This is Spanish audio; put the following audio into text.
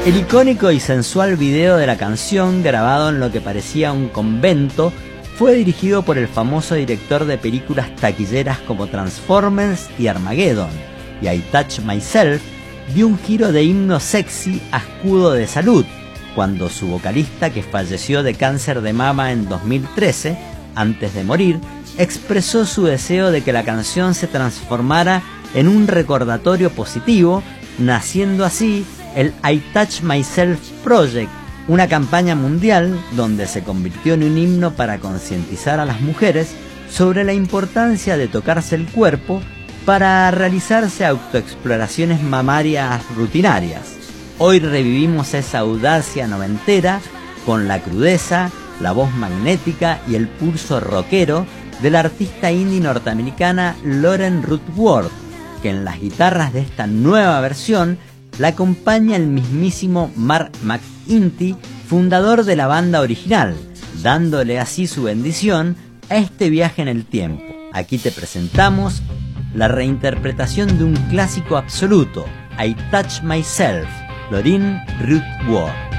El icónico y sensual video de la canción, grabado en lo que parecía un convento, fue dirigido por el famoso director de películas taquilleras como Transformers y Armageddon, y I Touch Myself dio un giro de himno sexy a escudo de salud, cuando su vocalista, que falleció de cáncer de mama en 2013, antes de morir, expresó su deseo de que la canción se transformara en un recordatorio positivo, naciendo así el I Touch Myself Project, una campaña mundial donde se convirtió en un himno para concientizar a las mujeres sobre la importancia de tocarse el cuerpo para realizarse autoexploraciones mamarias rutinarias. Hoy revivimos esa audacia noventera con la crudeza, la voz magnética y el pulso rockero de la artista indie norteamericana Lauren Ruth Ward, que en las guitarras de esta nueva versión la acompaña el mismísimo Mark McEntee, fundador de la banda original, dándole así su bendición a este viaje en el tiempo. Aquí te presentamos la reinterpretación de un clásico absoluto, I Touch Myself, Lauren Ruth Ward.